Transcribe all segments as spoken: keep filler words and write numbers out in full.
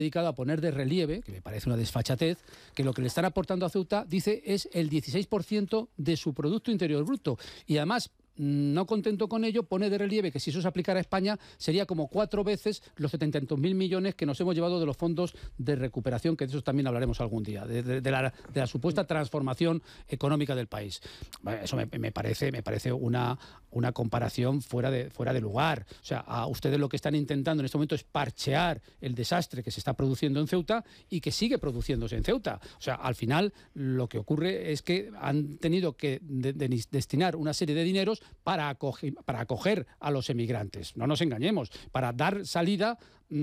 dedicado a poner de relieve, que me parece una desfachatez, que lo que le están aportando a Ceuta, dice, es el dieciséis por ciento de su Producto Interior Bruto. Y además, no contento con ello, pone de relieve que si eso se aplicara a España sería como cuatro veces los setenta y dos mil millones que nos hemos llevado de los fondos de recuperación, que de eso también hablaremos algún día, de, de, de, la, de la supuesta transformación económica del país. Eso me, me parece, me parece una, una comparación fuera de, fuera de lugar. O sea, a ustedes lo que están intentando en este momento es parchear el desastre que se está produciendo en Ceuta y que sigue produciéndose en Ceuta. O sea, al final lo que ocurre es que han tenido que de, de, destinar una serie de dineros para acoger, para acoger a los emigrantes. No nos engañemos, para dar salida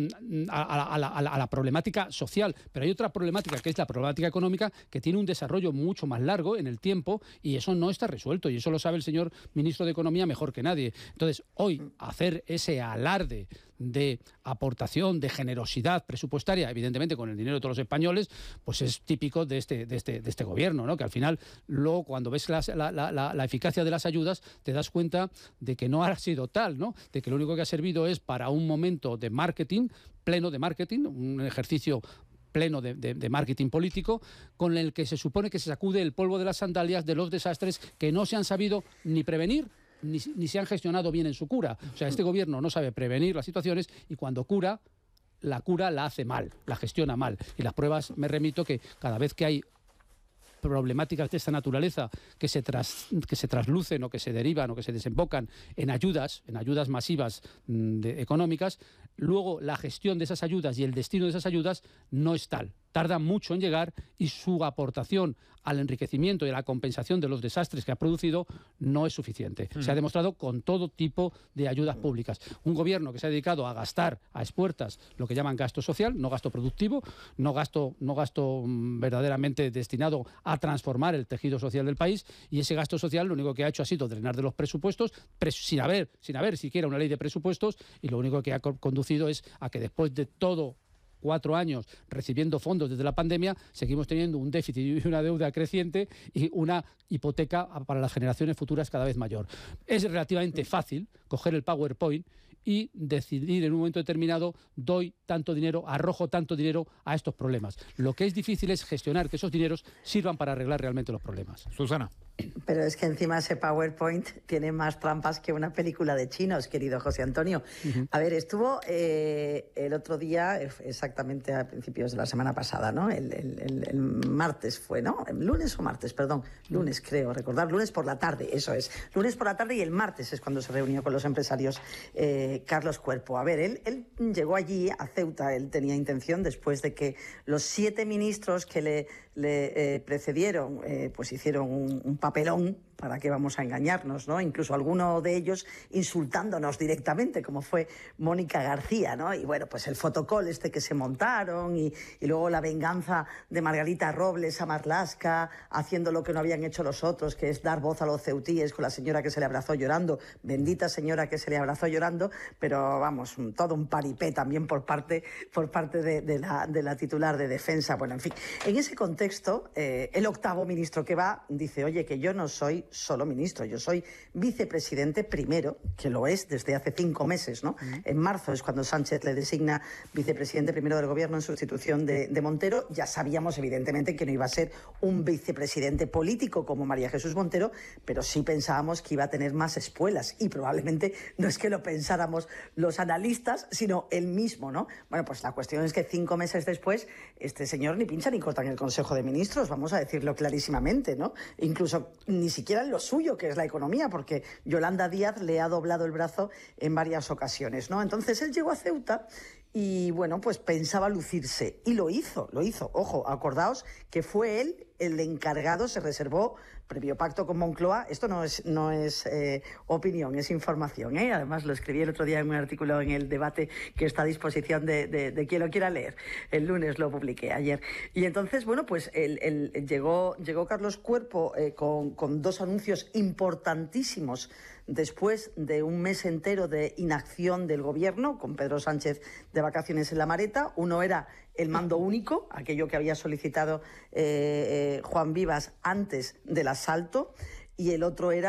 a, a, a, la, a la problemática social. Pero hay otra problemática, que es la problemática económica, que tiene un desarrollo mucho más largo en el tiempo, y eso no está resuelto, y eso lo sabe el señor ministro de Economía mejor que nadie. Entonces, hoy, hacer ese alarde de aportación, de generosidad presupuestaria, evidentemente con el dinero de todos los españoles, pues es típico de este, de este, de este gobierno, ¿no? Que al final, luego, cuando ves las, la, la, la, la eficacia de las ayudas, te das cuenta de que no ha sido tal, ¿no? De que lo único que ha servido es para un momento de marketing, pleno de marketing, un ejercicio pleno de, de, de marketing político, con el que se supone que se sacude el polvo de las sandalias de los desastres que no se han sabido ni prevenir Ni, ni se han gestionado bien en su cura. O sea, este gobierno no sabe prevenir las situaciones, y cuando cura, la cura la hace mal, la gestiona mal. Y las pruebas, me remito, que cada vez que hay problemáticas de esta naturaleza que se, tras, que se traslucen o que se derivan o que se desembocan en ayudas, en ayudas masivas mmm, de, económicas, luego la gestión de esas ayudas y el destino de esas ayudas no es tal. Tarda mucho en llegar, y su aportación al enriquecimiento y a la compensación de los desastres que ha producido no es suficiente. Mm. Se ha demostrado con todo tipo de ayudas públicas. Un gobierno que se ha dedicado a gastar a expuertas lo que llaman gasto social, no gasto productivo, no gasto, no gasto mmm, verdaderamente destinado a transformar el tejido social del país, y ese gasto social lo único que ha hecho ha sido drenar de los presupuestos pres sin haber, sin haber siquiera una ley de presupuestos, y lo único que ha conducido es a que después de todo cuatro años recibiendo fondos desde la pandemia, seguimos teniendo un déficit y una deuda creciente y una hipoteca para las generaciones futuras cada vez mayor. Es relativamente fácil coger el PowerPoint y decidir en un momento determinado, doy tanto dinero, arrojo tanto dinero a estos problemas. Lo que es difícil es gestionar que esos dineros sirvan para arreglar realmente los problemas. Susana. Pero es que encima ese PowerPoint tiene más trampas que una película de chinos, querido José Antonio. Uh-huh. A ver, estuvo eh, el otro día, exactamente a principios de la semana pasada, ¿no? El, el, el, el martes fue, ¿no? El lunes o martes, perdón. Lunes, creo, recordar. Lunes por la tarde, eso es. Lunes por la tarde, y el martes es cuando se reunió con los empresarios eh, Carlos Cuerpo. A ver, él, él llegó allí a Ceuta, él tenía intención, después de que los siete ministros que le, le eh, precedieron, eh, pues hicieron un, un papelón, para qué vamos a engañarnos, ¿no? Incluso alguno de ellos insultándonos directamente, como fue Mónica García, ¿no? Y bueno, pues el fotocall este que se montaron, y, y luego la venganza de Margarita Robles a Marlaska, haciendo lo que no habían hecho los otros, que es dar voz a los ceutíes, con la señora que se le abrazó llorando, bendita señora que se le abrazó llorando, pero vamos, todo un paripé también por parte, por parte de, de, la, de la titular de Defensa. Bueno, en fin, en ese contexto, eh, el octavo ministro que va dice, oye, que yo no soy solo ministro, yo soy vicepresidente primero, que lo es desde hace cinco meses, ¿no? Uh-huh. En marzo es cuando Sánchez le designa vicepresidente primero del gobierno en sustitución de, de Montero. Ya sabíamos, evidentemente, que no iba a ser un vicepresidente político como María Jesús Montero, pero sí pensábamos que iba a tener más espuelas, y probablemente no es que lo pensáramos los analistas, sino él mismo, ¿no? Bueno, pues la cuestión es que cinco meses después, este señor ni pincha ni corta en el Consejo de Ministros, vamos a decirlo clarísimamente, ¿no? Incluso ni siquiera en lo suyo, que es la economía, porque Yolanda Díaz le ha doblado el brazo en varias ocasiones, ¿no? Entonces él llegó a Ceuta y, bueno, pues pensaba lucirse, y lo hizo, lo hizo. Ojo, acordaos que fue él el encargado, se reservó, previo pacto con Moncloa, esto no es, no es eh, opinión, es información, ¿eh? Además lo escribí el otro día en un artículo en El Debate, que está a disposición de, de, de quien lo quiera leer. El lunes lo publiqué, ayer. Y entonces, bueno, pues el, el, llegó, llegó Carlos Cuerpo eh, con, con dos anuncios importantísimos después de un mes entero de inacción del gobierno, con Pedro Sánchez de vacaciones en la Mareta. Uno era el mando único, aquello que había solicitado eh, eh, Juan Vivas antes del asalto, y el otro era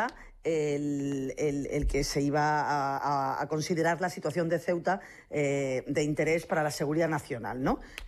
el, el, el que se iba a, a, a considerar la situación de Ceuta eh, de interés para la seguridad nacional, ¿no?